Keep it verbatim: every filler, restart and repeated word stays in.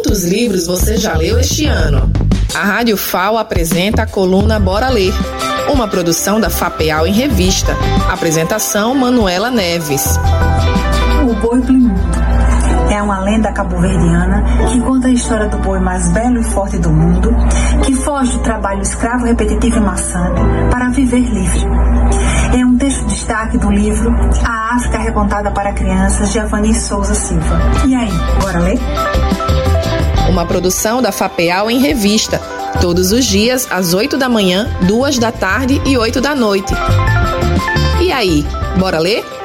Quantos livros você já leu este ano? A Rádio F A O apresenta a coluna Bora Ler, uma produção da FAPEAL em revista. Apresentação Manuela Neves. O Boi Plimundo é uma lenda cabo-verdiana que conta a história do boi mais belo e forte do mundo, que foge do trabalho escravo, repetitivo e maçante para viver livre. É um texto de destaque do livro A África Recontada para Crianças, de Avani Souza Silva. E aí, bora ler? Uma produção da FAPEAL em revista, todos os dias às oito da manhã, duas da tarde e oito da noite. E aí, bora ler?